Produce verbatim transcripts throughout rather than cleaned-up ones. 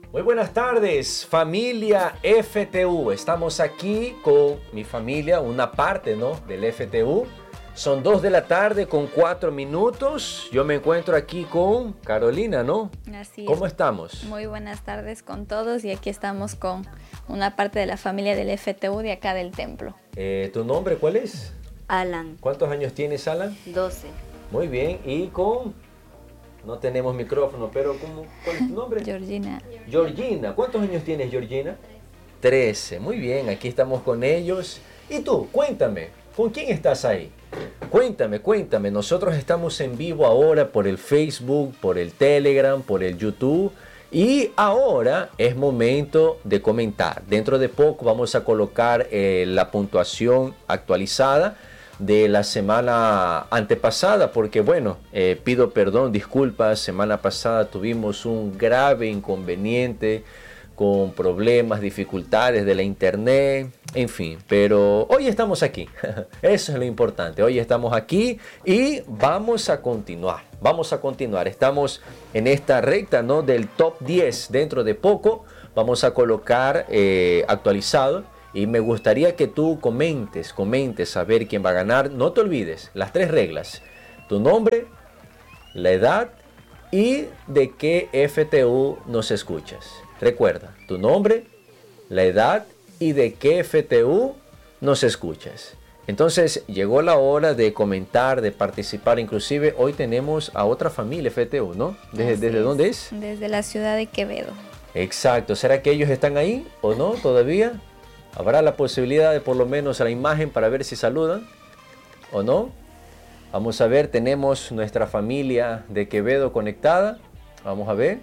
Muy buenas tardes, familia F T U. Estamos aquí con mi familia, una parte, ¿no?, del F T U. Son dos de la tarde con cuatro minutos. Yo me encuentro aquí con Carolina, ¿no? Así es. ¿Cómo estamos? Muy buenas tardes con todos y aquí estamos con una parte de la familia del F T U de acá del templo. Eh, ¿Tu nombre cuál es? Alan. ¿Cuántos años tienes, Alan? doce. Muy bien. ¿Y con...? No tenemos micrófono, pero ¿cómo? ¿Cuál es tu nombre? Georgina. Georgina. ¿Cuántos años tienes, Georgina? trece. Muy bien, aquí estamos con ellos. Y tú, cuéntame, ¿con quién estás ahí? Cuéntame, cuéntame. Nosotros estamos en vivo ahora por el Facebook, por el Telegram, por el YouTube. Y ahora es momento de comentar. Dentro de poco vamos a colocar eh, la puntuación actualizada de la semana antepasada, porque bueno, eh, pido perdón, disculpas, semana pasada tuvimos un grave inconveniente con problemas, dificultades de la internet, en fin, pero hoy estamos aquí, eso es lo importante, hoy estamos aquí y vamos a continuar, vamos a continuar, estamos en esta recta, ¿no?, del top diez. Dentro de poco vamos a colocar eh, actualizado. Y me gustaría que tú comentes, comentes a ver quién va a ganar. No te olvides, las tres reglas. Tu nombre, la edad y de qué F T U nos escuchas. Recuerda, tu nombre, la edad y de qué F T U nos escuchas. Entonces llegó la hora de comentar, de participar. Inclusive hoy tenemos a otra familia F T U, ¿no? ¿Desde, ¿desde es. dónde es? Desde la ciudad de Quevedo. Exacto. ¿Será que ellos están ahí o no todavía? ¿Habrá la posibilidad de por lo menos la imagen para ver si saludan o no? Vamos a ver, tenemos nuestra familia de Quevedo conectada. Vamos a ver.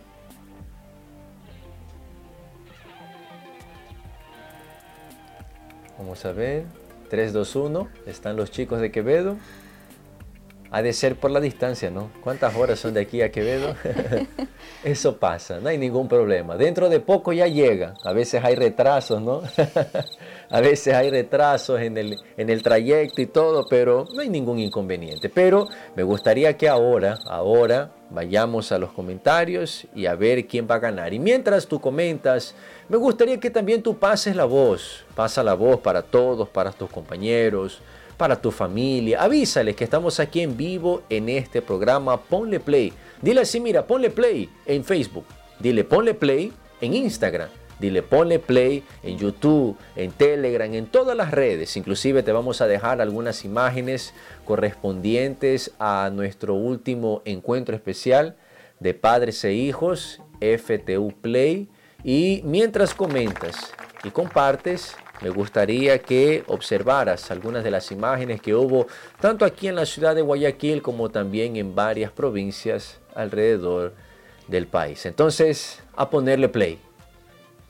Vamos a ver. tres, dos, uno. Están los chicos de Quevedo. Ha de ser por la distancia, ¿no? ¿Cuántas horas son de aquí a Quevedo? Eso pasa, no hay ningún problema. Dentro de poco ya llega. A veces hay retrasos, ¿no? A veces hay retrasos en el, en el trayecto y todo, pero no hay ningún inconveniente. Pero me gustaría que ahora, ahora vayamos a los comentarios y a ver quién va a ganar. Y mientras tú comentas, me gustaría que también tú pases la voz. Pasa la voz para todos, para tus compañeros, para tu familia. Avísales que estamos aquí en vivo en este programa. Ponle play. Dile así, mira, ponle play en Facebook. Dile ponle play en Instagram. Dile ponle play en YouTube, en Telegram, en todas las redes. Inclusive te vamos a dejar algunas imágenes correspondientes a nuestro último encuentro especial de padres e hijos, F T U Play. Y mientras comentas y compartes, me gustaría que observaras algunas de las imágenes que hubo tanto aquí en la ciudad de Guayaquil como también en varias provincias alrededor del país. Entonces, a ponerle play.